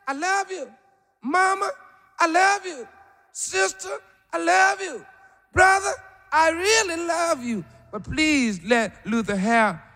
I love you. Mama, I love you. Sister, I love you. Brother, I really love you. But please let Luther have